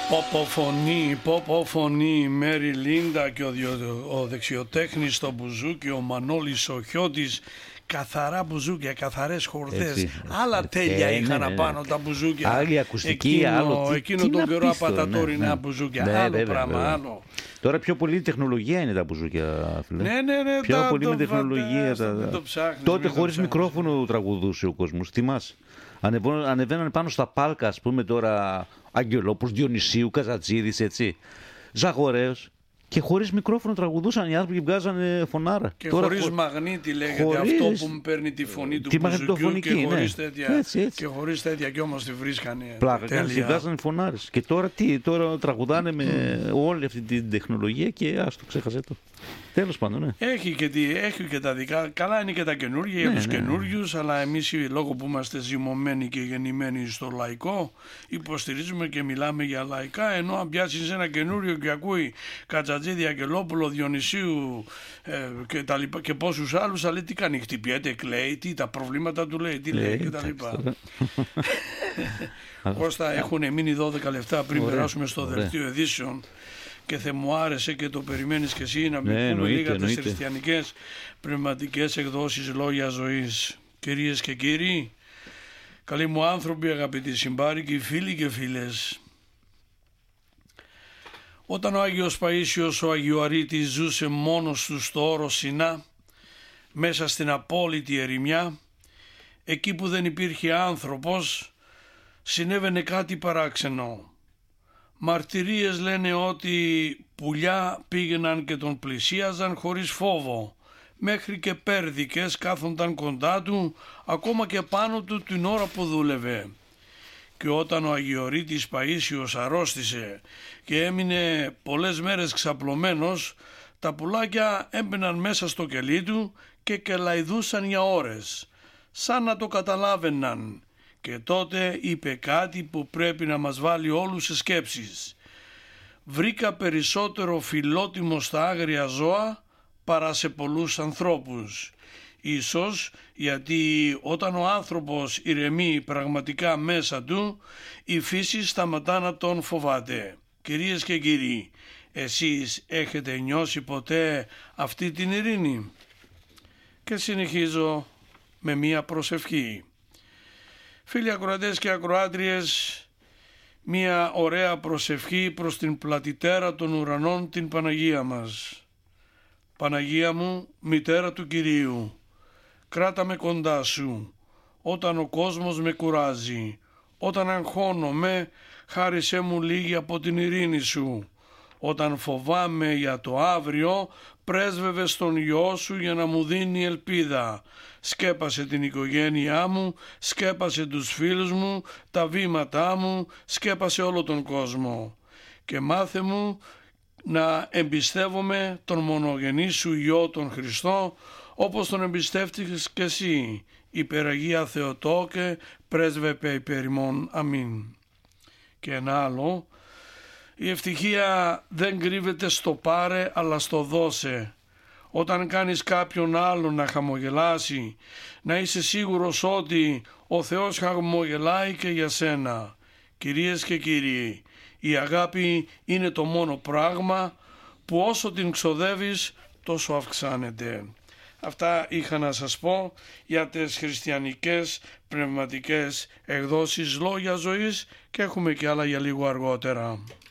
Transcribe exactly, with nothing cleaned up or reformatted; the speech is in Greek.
Ποποφωνή, ποποφωνή, Μέρι Λίντα και ο, ο δεξιοτέχνης στο μπουζούκι, ο Μανώλης ο Χιώτης, καθαρά μπουζούκια, καθαρές χορδές. Άλλα έτσι, τέλεια ε, είχαν ναι, ναι, απάνω ναι. τα μπουζούκια. Άλλη ακουστική, εκείνο, άλλο. Εκείνο τι, τον τι καιρό απατατόρινα ναι, ναι. μπουζούκια. Ναι, άλλο βέβαια, πράγμα, βέβαια. άλλο. Τώρα πιο πολύ τεχνολογία είναι τα μπουζούκια, φίλε. Ναι, ναι, ναι. Πιο τα, πολύ το, με τεχνολογία. τα, τα... το ψάχνεις, τότε χωρίς το μικρόφωνο τραγουδούσε ο κόσμος. Θυμάσαι. Ανεβαίνανε πάνω στα πάλκα, ας πούμε τώρα, Αγγελόπουλος, Διονυσίου, Καζατζίδης, έτσι. Ζαγορέος. Και χωρίς μικρόφωνο τραγουδούσαν οι άνθρωποι και βγάζανε φωνάρα. Και τώρα, χωρίς χω... μαγνήτη λέγεται χωρίς... αυτό που μου παίρνει τη φωνή του τη μπουζουκιού και χωρίς ναι. τέτοια. Έτσι, έτσι. Και χωρίς τέτοια κι όμως τη βρίσκανε. Πλάκα, και βγάζανε φωνάρες. Και τώρα τι, τώρα τραγουδάνε με mm. όλη αυτή την τεχνολογία και ας το ξέχασε το. Τέλος πάντων, ναι. Έχει και, τη, έχει και τα δικά. Καλά είναι και τα καινούργια για ναι, τους ναι, καινούριους, ναι. αλλά εμείς λόγω που είμαστε ζυμωμένοι και γεννημένοι στο λαϊκό, υποστηρίζουμε και μιλάμε για λαϊκά. Ενώ αν πιάσεις ένα καινούριο και ακούει Κατζατζίδη, Αγγελόπουλο, Διονυσίου ε, και, τα λοιπά, και πόσους άλλους, θα λέει τι κάνει, χτυπιέται, κλαίει, τι, τα προβλήματα του λέει, τι λέει, λέει και τα λοιπά. Κώστα, έχουν μείνει δώδεκα λεπτά πριν ωραία, περάσουμε στο ωραία. δελτίο ειδήσεων. Και θε μου άρεσε και το περιμένεις και εσύ να μην ναι, πούμε λίγα τις χριστιανικές πνευματικές εκδόσεις λόγια ζωής. Κυρίες και κύριοι, καλοί μου άνθρωποι, αγαπητοί συμπάρικοι, φίλοι και φίλες. Όταν ο Άγιος Παΐσιος ο Αγιοαρείτης ζούσε μόνος του στο όρο Σινά, μέσα στην απόλυτη ερημιά, εκεί που δεν υπήρχε άνθρωπος, συνέβαινε κάτι παράξενο. Μαρτυρίες λένε ότι πουλιά πήγαιναν και τον πλησίαζαν χωρίς φόβο, μέχρι και πέρδικες κάθονταν κοντά του, ακόμα και πάνω του την ώρα που δούλευε. Και όταν ο Αγιορείτης Παΐσιος αρρώστησε και έμεινε πολλές μέρες ξαπλωμένος, τα πουλάκια έμπαιναν μέσα στο κελί του και κελαϊδούσαν για ώρες, σαν να το καταλάβαιναν. Και τότε είπε κάτι που πρέπει να μας βάλει όλους σε σκέψεις. Βρήκα περισσότερο φιλότιμο στα άγρια ζώα παρά σε πολλούς ανθρώπους. Ίσως γιατί όταν ο άνθρωπος ηρεμεί πραγματικά μέσα του, η φύση σταματά να τον φοβάται. Κυρίες και κύριοι, εσείς έχετε νιώσει ποτέ αυτή την ειρήνη? Και συνεχίζω με μία προσευχή. Φίλοι ακροατές και ακροάτριες, μία ωραία προσευχή προς την πλατητέρα των ουρανών, την Παναγία μας. Παναγία μου, μητέρα του Κυρίου, κράτα με κοντά σου, όταν ο κόσμος με κουράζει, όταν αγχώνομαι, χάρισέ μου λίγη από την ειρήνη σου. Όταν φοβάμαι για το αύριο, πρέσβευε στον Υιό σου για να μου δίνει ελπίδα. Σκέπασε την οικογένειά μου, σκέπασε τους φίλους μου, τα βήματά μου, σκέπασε όλο τον κόσμο. Και μάθε μου να εμπιστεύομαι τον μονογενή σου Υιό τον Χριστό, όπως τον εμπιστεύτηκες και εσύ. Υπεραγία Θεοτόκε, πρέσβεπε υπέρ ημών. Αμήν. Και ένα άλλο, η ευτυχία δεν κρύβεται στο πάρε αλλά στο δώσε. Όταν κάνεις κάποιον άλλο να χαμογελάσει, να είσαι σίγουρος ότι ο Θεός χαμογελάει και για σένα. Κυρίες και κύριοι, η αγάπη είναι το μόνο πράγμα που όσο την ξοδεύεις τόσο αυξάνεται. Αυτά είχα να σας πω για τις χριστιανικές πνευματικές εκδόσεις λόγια ζωής και έχουμε και άλλα για λίγο αργότερα.